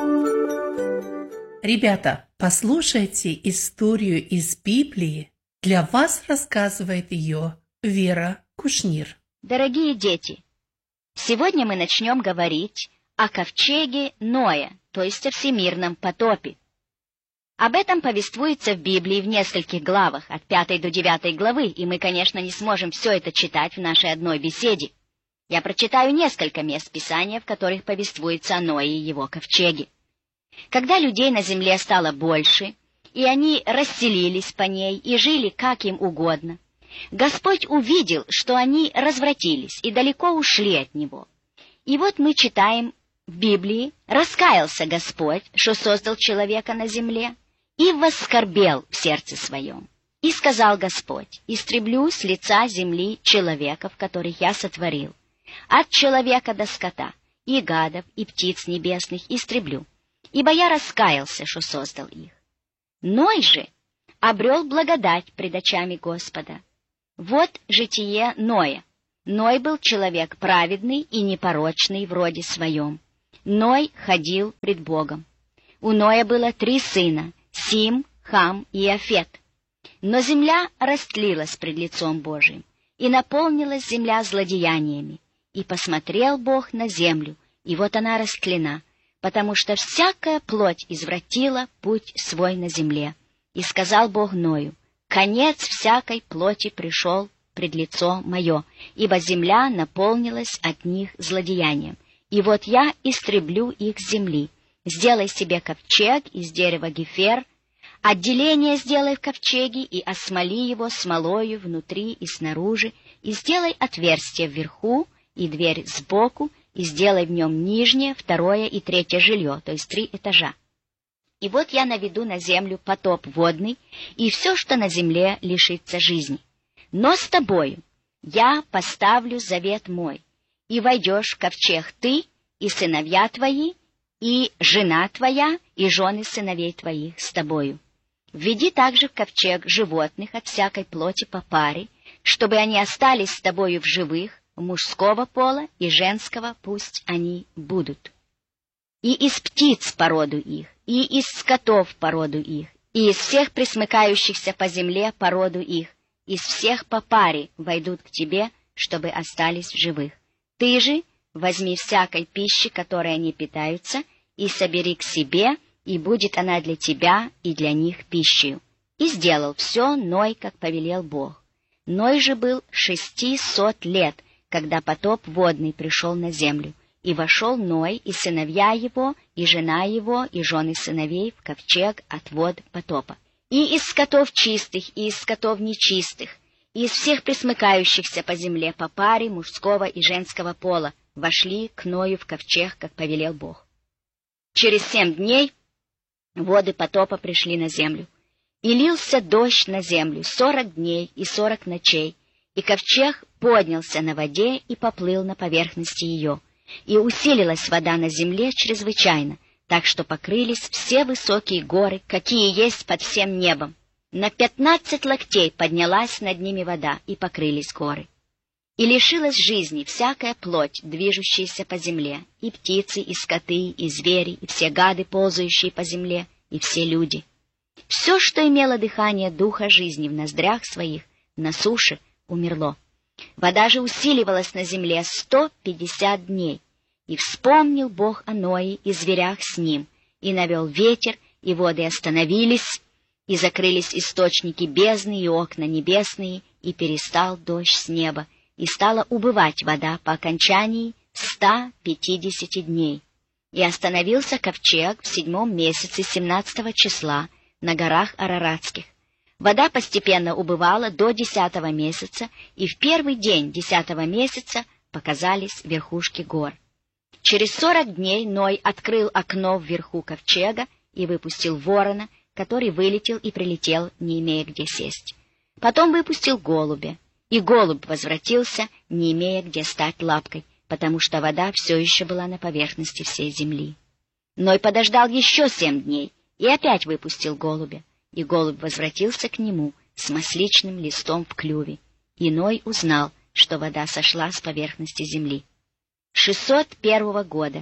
Ребята, послушайте историю из Библии. Для вас рассказывает ее Вера Кушнир. Дорогие дети, сегодня мы начнем говорить о ковчеге Ноя, то есть о всемирном потопе. Об этом повествуется в Библии в нескольких главах, от 5 до 9 главы, и мы, конечно, не сможем все это читать в нашей одной беседе. Я прочитаю несколько мест Писания, в которых повествуется о Ное и его ковчеге. Когда людей на земле стало больше, и они расселились по ней и жили как им угодно, Господь увидел, что они развратились и далеко ушли от Него. И вот мы читаем в Библии: «Раскаялся Господь, что создал человека на земле, и воскорбел в сердце своем. И сказал Господь: истреблю с лица земли человеков, которых я сотворил, от человека до скота, и гадов, и птиц небесных истреблю, ибо я раскаялся, что создал их». Ной же обрел благодать пред очами Господа. Вот житие Ноя. Ной был человек праведный и непорочный в роде своем. Ной ходил пред Богом. У Ноя было 3 сына — Сим, Хам и Иафет. Но земля растлилась пред лицом Божиим, и наполнилась земля злодеяниями. И посмотрел Бог на землю, и вот она растлена, потому что всякая плоть извратила путь свой на земле. И сказал Бог Ною: конец всякой плоти пришел пред лицо мое, ибо земля наполнилась от них злодеянием. И вот я истреблю их с земли. Сделай себе ковчег из дерева гефер, отделение сделай в ковчеге, и осмоли его смолою внутри и снаружи, и сделай отверстие вверху и дверь сбоку, и сделай в нем нижнее, 2 и 3 жилье, то есть 3 этажа. И вот я наведу на землю потоп водный, и все, что на земле, лишится жизни. Но с тобою я поставлю завет мой, и войдешь в ковчег ты, и сыновья твои, и жена твоя, и жены сыновей твоих с тобою. Введи также в ковчег животных от всякой плоти по паре, чтобы они остались с тобою в живых, мужского пола и женского пусть они будут. И из птиц породу их, и из скотов породу их, и из всех пресмыкающихся по земле породу их, из всех по паре войдут к тебе, чтобы остались в живых. Ты же возьми всякой пищи, которой они питаются, и собери к себе, и будет она для тебя и для них пищей. И сделал все Ной, как повелел Бог. Ной же был 600 лет, когда потоп водный пришел на землю, и вошел Ной, и сыновья его, и жена его, и жены сыновей в ковчег от вод потопа. И из скотов чистых, и из скотов нечистых, и из всех пресмыкающихся по земле по паре мужского и женского пола вошли к Ною в ковчег, как повелел Бог. Через 7 дней воды потопа пришли на землю, и лился дождь на землю 40 дней и 40 ночей, и ковчег поднялся на воде и поплыл на поверхности ее, и усилилась вода на земле чрезвычайно, так что покрылись все высокие горы, какие есть под всем небом. На 15 локтей поднялась над ними вода, и покрылись горы. И лишилась жизни всякая плоть, движущаяся по земле, и птицы, и скоты, и звери, и все гады, ползающие по земле, и все люди. Все, что имело дыхание духа жизни в ноздрях своих, на суше умерло. Вода же усиливалась на земле 150 дней. И вспомнил Бог о Ное и зверях с ним, и навел ветер, и воды остановились, и закрылись источники бездны и окна небесные, и перестал дождь с неба, и стала убывать вода по окончании 150 дней. И остановился ковчег в 7 месяце 17 числа на горах Араратских. Вода постепенно убывала до 10 месяца, и в первый день 10 месяца показались верхушки гор. Через 40 дней Ной открыл окно вверху ковчега и выпустил ворона, который вылетел и прилетел, не имея где сесть. Потом выпустил голубя, и голубь возвратился, не имея где стать лапкой, потому что вода все еще была на поверхности всей земли. Ной подождал еще 7 дней и опять выпустил голубя, и голубь возвратился к нему с масличным листом в клюве, и Ной узнал, что вода сошла с поверхности земли. 601 года,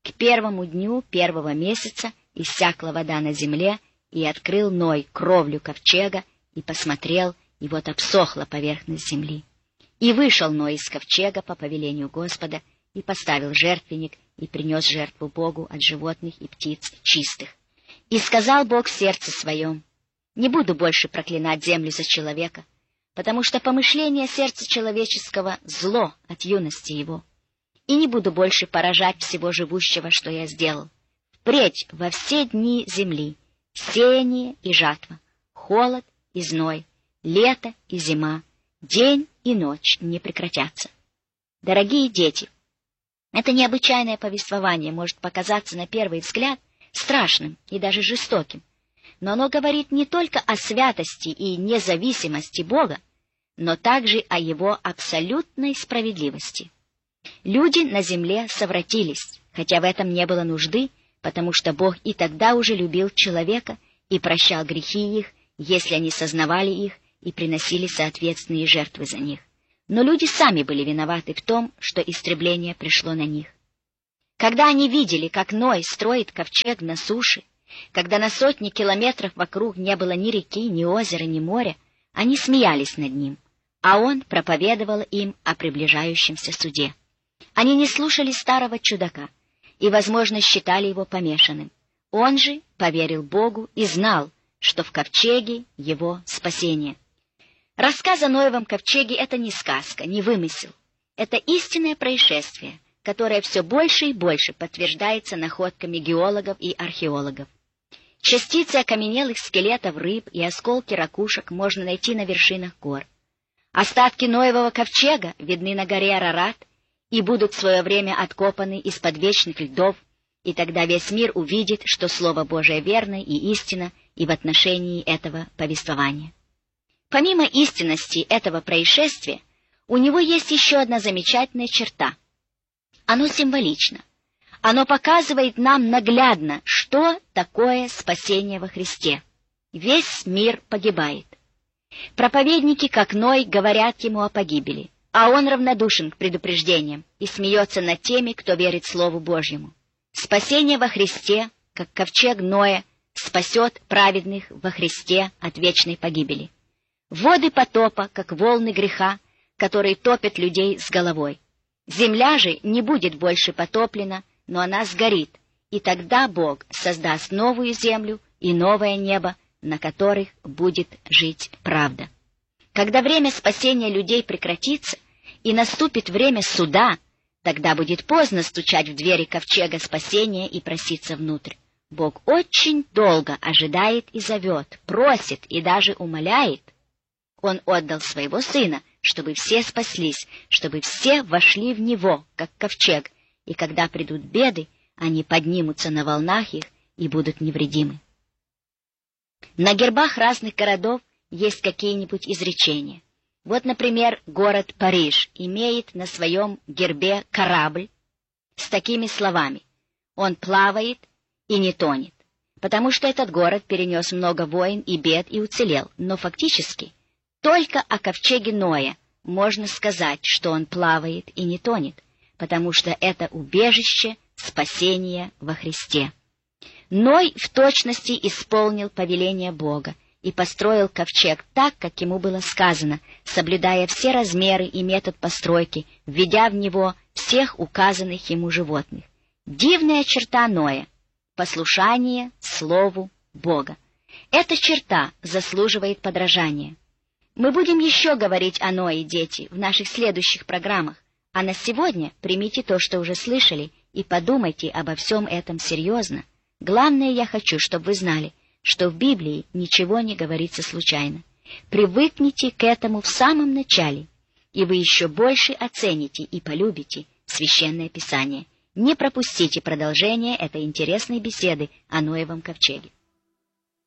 К 1-му дню 1-го месяца иссякла вода на земле, и открыл Ной кровлю ковчега, и посмотрел, и вот обсохла поверхность земли. И вышел Ной из ковчега по повелению Господа, и поставил жертвенник, и принес жертву Богу от животных и птиц чистых. И сказал Бог в сердце своем: не буду больше проклинать землю за человека, потому что помышление сердца человеческого — зло от юности его. И не буду больше поражать всего живущего, что я сделал. Впредь во все дни земли сеяние и жатва, холод и зной, лето и зима, день и ночь не прекратятся. Дорогие дети, это необычайное повествование может показаться на первый взгляд страшным и даже жестоким, но оно говорит не только о святости и независимости Бога, но также о Его абсолютной справедливости. Люди на земле совратились, хотя в этом не было нужды, потому что Бог и тогда уже любил человека и прощал грехи их, если они сознавали их и приносили соответственные жертвы за них. Но люди сами были виноваты в том, что истребление пришло на них. Когда они видели, как Ной строит ковчег на суше, когда на сотни километров вокруг не было ни реки, ни озера, ни моря, они смеялись над ним, а он проповедовал им о приближающемся суде. Они не слушали старого чудака и, возможно, считали его помешанным. Он же поверил Богу и знал, что в ковчеге его спасение. Рассказ о Ноевом ковчеге — это не сказка, не вымысел. Это истинное происшествие, которое все больше и больше подтверждается находками геологов и археологов. Частицы окаменелых скелетов рыб и осколки ракушек можно найти на вершинах гор. Остатки Ноевого ковчега видны на горе Арарат и будут в свое время откопаны из-под вечных льдов, и тогда весь мир увидит, что Слово Божие верно и истинно и в отношении этого повествования. Помимо истинности этого происшествия, у него есть еще одна замечательная черта. Оно символично. Оно показывает нам наглядно, что такое спасение во Христе. Весь мир погибает. Проповедники, как Ной, говорят ему о погибели, а он равнодушен к предупреждениям и смеется над теми, кто верит Слову Божьему. Спасение во Христе, как ковчег Ноя, спасет праведных во Христе от вечной погибели. Воды потопа, как волны греха, которые топят людей с головой. Земля же не будет больше потоплена, но она сгорит, и тогда Бог создаст новую землю и новое небо, на которых будет жить правда. Когда время спасения людей прекратится и наступит время суда, тогда будет поздно стучать в двери ковчега спасения и проситься внутрь. Бог очень долго ожидает и зовет, просит и даже умоляет. Он отдал своего Сына, чтобы все спаслись, чтобы все вошли в Него, как ковчег, и когда придут беды, они поднимутся на волнах их и будут невредимы. На гербах разных городов есть какие-нибудь изречения. Вот, например, город Париж имеет на своем гербе корабль с такими словами: «Он плавает и не тонет», потому что этот город перенес много войн и бед и уцелел, но фактически только о ковчеге Ноя можно сказать, что он плавает и не тонет, потому что это убежище спасения во Христе. Ной в точности исполнил повеление Бога и построил ковчег так, как ему было сказано, соблюдая все размеры и метод постройки, введя в него всех указанных ему животных. Дивная черта Ноя — послушание Слову Бога. Эта черта заслуживает подражания. Мы будем еще говорить о Ное, дети, в наших следующих программах, а на сегодня примите то, что уже слышали, и подумайте обо всем этом серьезно. Главное, я хочу, чтобы вы знали, что в Библии ничего не говорится случайно. Привыкните к этому в самом начале, и вы еще больше оцените и полюбите Священное Писание. Не пропустите продолжение этой интересной беседы о Ноевом ковчеге.